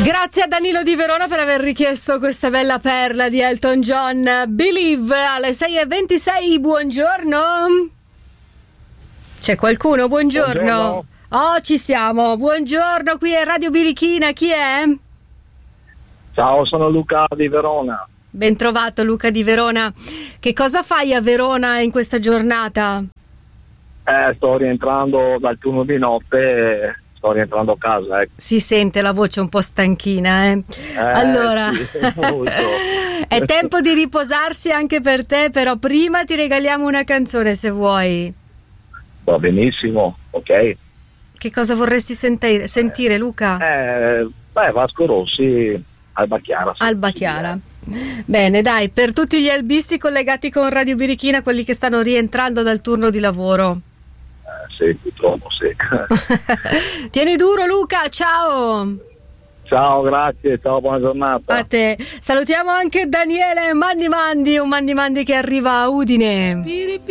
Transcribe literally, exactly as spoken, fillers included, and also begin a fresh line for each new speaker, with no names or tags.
Grazie a Danilo di Verona per aver richiesto questa bella perla di Elton John, Believe, alle sei e ventisei. Buongiorno. C'è qualcuno? Buongiorno.
Buongiorno.
Oh, ci siamo. Buongiorno, qui è Radio Birichina. Chi è?
Ciao, sono Luca di Verona.
Ben trovato, Luca di Verona. Che cosa fai a Verona in questa giornata?
Eh, sto rientrando dal turno di notte e sto rientrando a casa. Ecco.
Si sente la voce un po' stanchina, eh?
Eh,
allora,
sì, molto.
è tempo di riposarsi anche per te, però prima ti regaliamo una canzone se vuoi.
Va benissimo, ok.
Che cosa vorresti sentire, sentire Luca?
Eh, beh, Vasco Rossi, Alba Chiara.
Alba Chiara. Bene, dai, per tutti gli albisti collegati con Radio Birichina, quelli che stanno rientrando dal turno di lavoro.
Eh, sì, purtroppo sì.
Tieni duro Luca, ciao.
Ciao, grazie, ciao, buona giornata.
A te. Salutiamo anche Daniele Mandi Mandi, un Mandi Mandi che arriva a Udine.